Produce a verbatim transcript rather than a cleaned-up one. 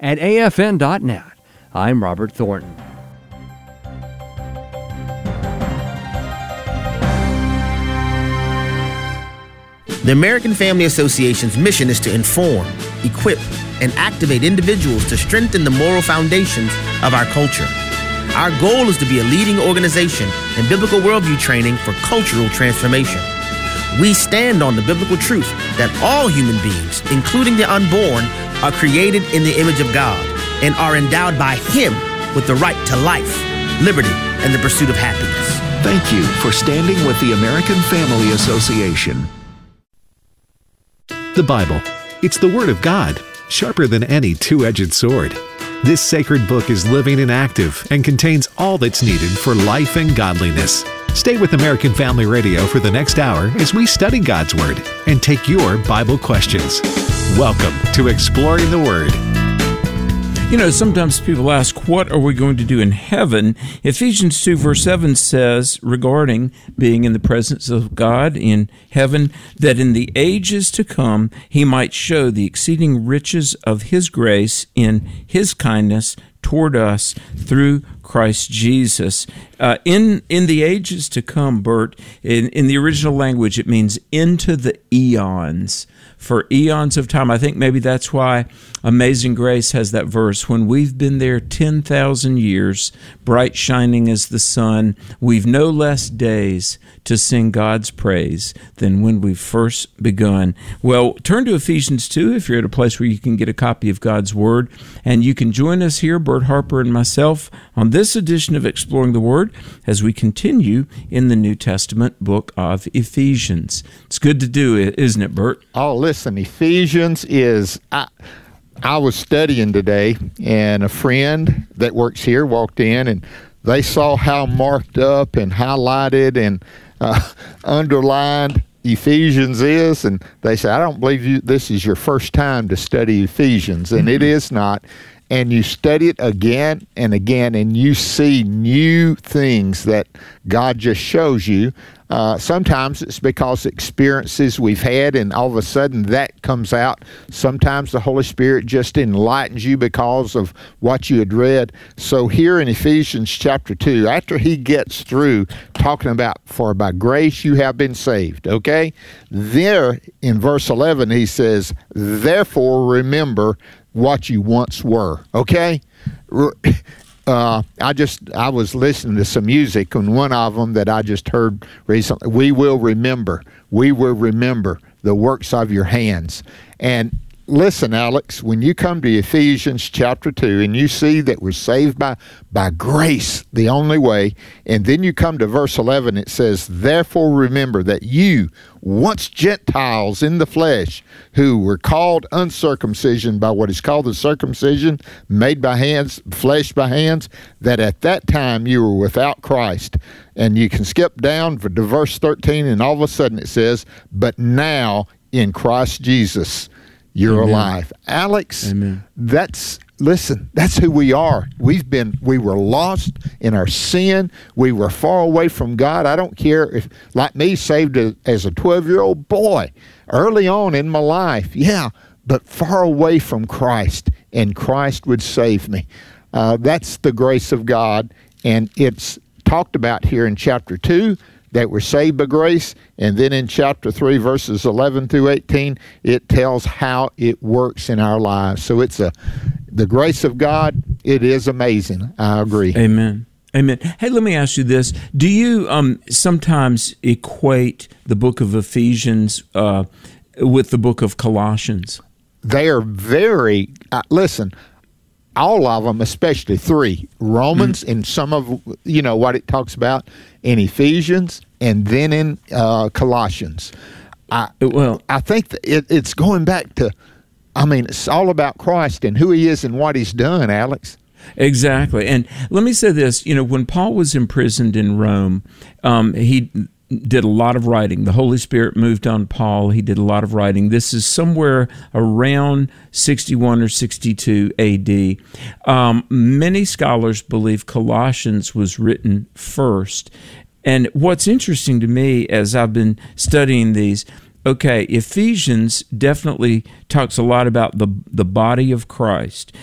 at A F N dot net. I'm Robert Thornton. The American Family Association's mission is to inform, equip, and activate individuals to strengthen the moral foundations of our culture. Our goal is to be a leading organization in biblical worldview training for cultural transformation. We stand on the biblical truth that all human beings, including the unborn, are created in the image of God and are endowed by Him with the right to life, liberty, and the pursuit of happiness. Thank you for standing with the American Family Association. The Bible. It's the Word of God, sharper than any two-edged sword. This sacred book is living and active and contains all that's needed for life and godliness. Stay with American Family Radio for the next hour as we study God's Word and take your Bible questions. Welcome to Exploring the Word. You know, sometimes people ask, what are we going to do in heaven? Ephesians two verse seven says regarding being in the presence of God in heaven, that in the ages to come He might show the exceeding riches of His grace in His kindness toward us through Christ Jesus. Uh, in in the ages to come, Bert, in, in the original language, it means into the eons. For eons of time. I think maybe that's why Amazing Grace has that verse. When we've been there ten thousand years, bright shining as the sun, we've no less days to sing God's praise than when we first begun. Well, turn to Ephesians two if you're at a place where you can get a copy of God's Word. And you can join us here, Bert Harper and myself, on this edition of Exploring the Word as we continue in the New Testament book of Ephesians. It's good to do it, isn't it, Bert? Oh, listen, Ephesians is... I, I was studying today, and a friend that works here walked in, and they saw how marked up and highlighted and uh, underlined Ephesians is, and they said, I don't believe you. This is your first time to study Ephesians, and it is not. And you study it again and again, and you see new things that God just shows you. Uh, sometimes it's because experiences we've had, and all of a sudden that comes out. Sometimes the Holy Spirit just enlightens you because of what you had read. So here in Ephesians chapter two, after he gets through talking about, for by grace you have been saved, okay? There in verse eleven, he says, therefore remember what you once were, okay? Uh, I just, I was listening to some music, and one of them that I just heard recently, we will remember, we will remember the works of your hands. And listen, Alex, when you come to Ephesians chapter two and you see that we're saved by, by grace, the only way, and then you come to verse eleven, it says, therefore remember that you, once Gentiles in the flesh, who were called uncircumcision by what is called the circumcision, made by hands, flesh by hands, that at that time you were without Christ. And you can skip down to verse thirteen, and all of a sudden it says, but now in Christ Jesus, you're Amen. Alive. Alex, Amen. that's, listen, that's who we are. We've been, we were lost in our sin. We were far away from God. I don't care if, like me, saved as a twelve-year-old boy early on in my life. Yeah, but far away from Christ, and Christ would save me. Uh, that's the grace of God, and it's talked about here in chapter two, that we're saved by grace, and then in chapter three, verses eleven through eighteen, it tells how it works in our lives. So it's a the grace of God, it is amazing. I agree. Amen. Amen. Hey, let me ask you this. Do you um, sometimes equate the book of Ephesians uh, with the book of Colossians? They are very, uh, listen, all of them, especially three, Romans, mm. and some of, you know, what it talks about in Ephesians, and then in uh, Colossians. I, well, I think that it, it's going back to, I mean, it's all about Christ and who he is and what he's done, Alex. Exactly. And let me say this, you know, when Paul was imprisoned in Rome, um, he did a lot of writing. The Holy Spirit moved on Paul. He did a lot of writing. This is somewhere around sixty-one or sixty-two A D. Um, many scholars believe Colossians was written first. And what's interesting to me as I've been studying these, okay, Ephesians definitely talks a lot about the, the body of Christ.